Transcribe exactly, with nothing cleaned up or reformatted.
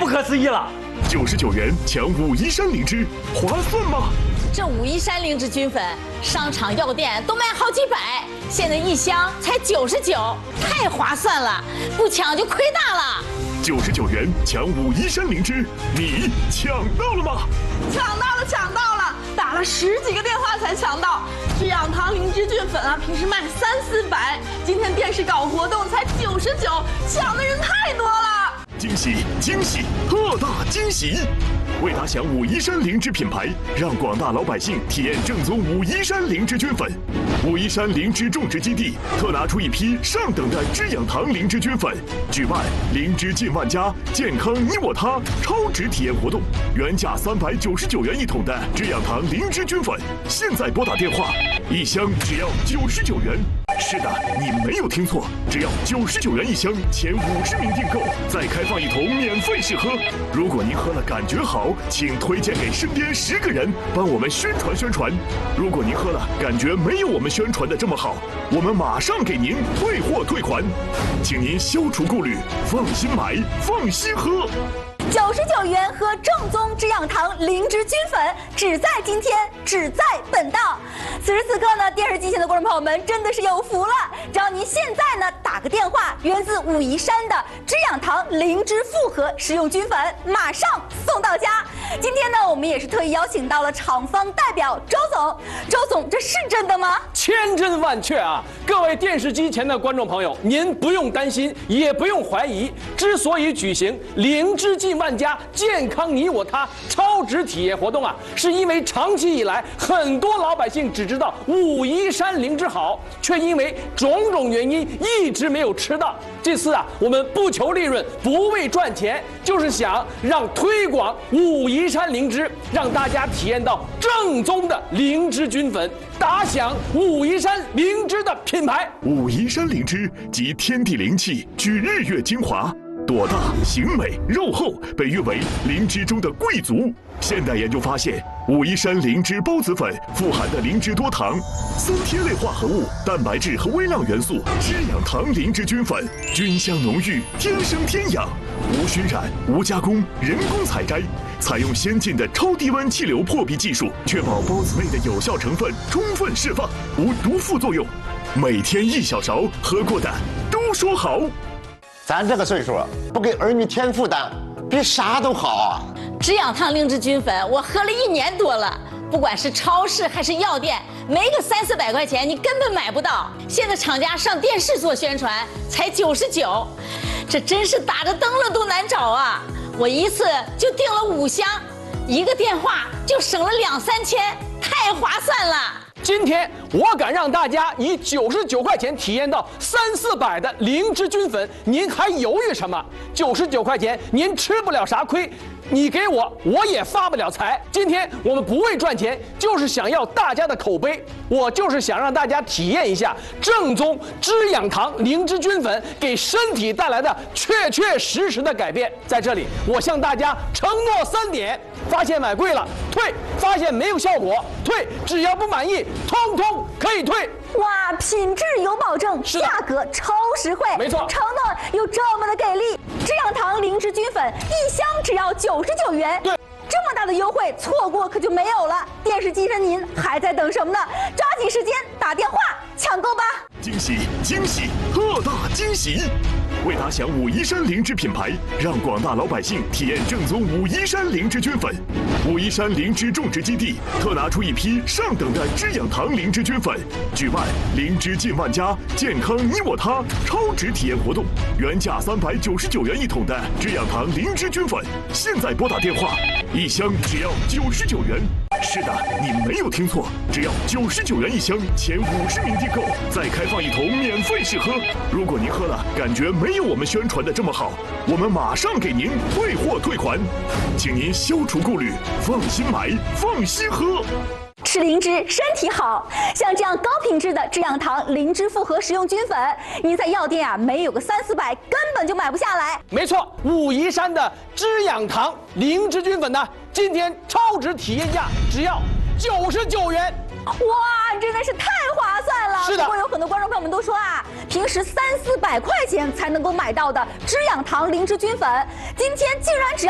可思议了！ 九十九元抢武夷山灵芝，划算吗？ 这武夷山灵芝菌粉，商场药店都卖好几百，现在一箱才九十九，太划算了，不抢就亏大了。 九十九元抢武夷山灵芝，你抢到了吗？ 抢到了，抢到了！打了十几个电话才抢到。制氧堂灵芝菌粉啊，平时卖三四百，今天电视搞活动才九十九，抢的人太多了。 惊喜惊喜，特大惊喜！为打响武夷山灵芝品牌，让广大老百姓体验正宗武夷山灵芝菌粉。武夷山灵芝种植基地特拿出一批上等的制氧堂灵芝菌粉，举办灵芝进万家，健康你我他超值体验活动。原价三百九十九元一桶的制氧堂灵芝菌粉，现在拨打电话，一箱只要九十九元。是的，你没有听错，只要九十九元一箱，前五十名订购再开放一桶免费试喝。如果您喝了感觉好，请推荐给身边十个人，帮我们宣传宣传。如果您喝了感觉没有我们宣传的这么好，我们马上给您退货退款，请您消除顾虑，放心买，放心喝。 九十九元喝正宗制氧堂灵芝菌粉，只在今天，只在本档。此时此刻呢，电视机前的观众朋友们真的是有福了，只要您现在呢打个电话，源自武夷山的制氧堂灵芝复合食用菌粉，马上送到家。今天呢，我们也是特意邀请到了厂方代表周总。周总，这是真的吗？ 千真万确啊！各位电视机前的观众朋友，您不用担心，也不用怀疑。之所以举行灵芝进万家，健康你我他超值体验活动啊，是因为长期以来，很多老百姓只知道武夷山灵芝好，却因为种种原因一直没有吃到。这次啊，我们不求利润，不为赚钱，就是想让推广武夷山灵芝，让大家体验到正宗的灵芝菌粉，打响武夷山灵芝的品牌。 武夷山灵芝集天地灵气，聚日月精华。朵大形美肉厚，被誉为灵芝中的贵族。现代研究发现，武夷山灵芝孢子粉富含的灵芝多糖、三萜类化合物、蛋白质和微量元素，制氧堂灵芝菌粉菌香浓郁，天生天养，无熏染、无加工、人工采摘，采用先进的超低温气流破壁技术，确保孢子内的有效成分充分释放，无毒副作用。每天一小勺，喝过的都说好。 咱这个岁数，不给儿女添负担，比啥都好啊！ 制氧堂灵芝菌粉，我喝了一年多了，不管是超市还是药店，没个三四百块钱你根本买不到。现在厂家上电视做宣传，才九十九，这真是打着灯笼都难找啊！我一次就订了五箱，一个电话就省了两三千，太划算了。 今天我敢让大家以九十九块钱体验到三四百的灵芝菌粉，您还犹豫什么？九十九块钱您吃不了啥亏，你给我我也发不了财。今天我们不为赚钱，就是想要大家的口碑，我就是想让大家体验一下正宗制氧堂灵芝菌粉给身体带来的确确实实的改变。在这里，我向大家承诺三点：发现买贵了退，发现没有效果退，只要不满意通通可以退。 哇，品质有保证，价格超实惠， 没错， 承诺又这么的给力。制氧堂灵芝菌粉一箱只要九十九元， 对， 这么大的优惠，错过可就没有了。电视机上您还在等什么呢？抓紧时间打电话抢购吧！ 惊喜惊喜，特大惊喜！为打响武夷山灵芝品牌，让广大老百姓体验正宗武夷山灵芝菌粉，武夷山灵芝种植基地特拿出一批上等的制氧堂灵芝菌粉，举办灵芝进万家，健康你我他超值体验活动。原价三百九十九元一桶的制氧堂灵芝菌粉，现在拨打电话，一箱只要九十九元。是的，你没有听错，只要九十九元一箱，前五十名订购再开放一桶免费试喝。如果您喝了感觉没有我们宣传的这么好，我们马上给您退货退款，请您消除顾虑，放心买，放心喝。 吃灵芝身体好，像这样高品质的制氧堂灵芝复合食用菌粉，您在药店啊没有个三四百根本就买不下来。 没错，武夷山的制氧堂灵芝菌粉呢，今天超值体验价只要九十九元。 哇，真的是太划算了！ 是的。 不过有很多观众朋友们都说啊，平时三四百块钱才能够买到的制氧堂灵芝菌粉，今天竟然只要